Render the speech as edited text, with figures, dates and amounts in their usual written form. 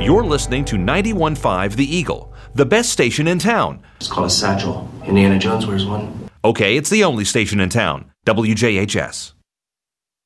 You're listening to 91.5 The Eagle, the best station in town. It's called a satchel. Indiana Jones wears one. Okay, it's the only station in town. WJHS.